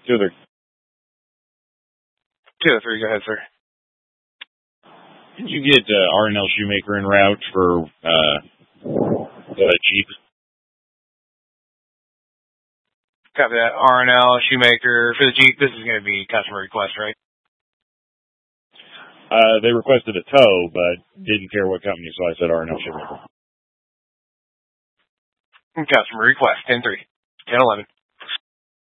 203. 203, go ahead, sir. Can you get R&L Shoemaker en route for the Jeep? Copy that. R&L Shoemaker for the Jeep. This is going to be customer request, right? They requested a tow, but didn't care what company, so I said R&L Shoemaker. Customer request, 10-3. 10-11.